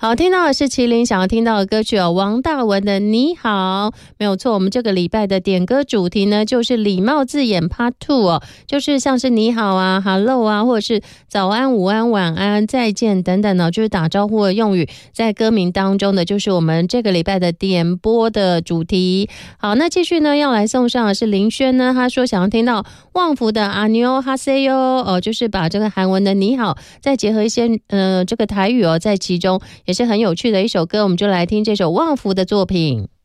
好，听到的是麒麟想要听到的歌曲哦，王大文的你好，没有错。我们这个礼拜的点歌主题呢，就是礼貌字眼 Part 2哦，就是像是你好啊、Hello 啊，或者是早安、午安、晚安、再见等等呢，就是打招呼的用语，在歌名当中的就是我们这个礼拜的点播的主题。好，那继续呢，要来送上的是林轩呢，他说想要听到旺福的阿妞哈塞哟，就是把这个韩文的你好，再结合一些这个台语哦，在其中也是很有趣的一首歌，我们就来听这首旺福的作品。